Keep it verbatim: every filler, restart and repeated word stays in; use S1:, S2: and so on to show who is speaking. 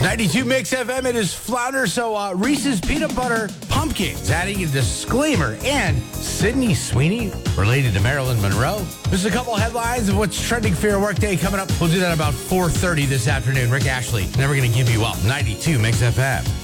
S1: ninety-two Mix F M, it is Flounder. So uh, Reese's Peanut Butter Pumpkins adding a disclaimer, and Sydney Sweeney related to Marilyn Monroe. There's a couple headlines of what's trending for your workday coming up. We'll do that about four thirty this afternoon. Rick Ashley, never going to give you up. ninety-two Mix F M.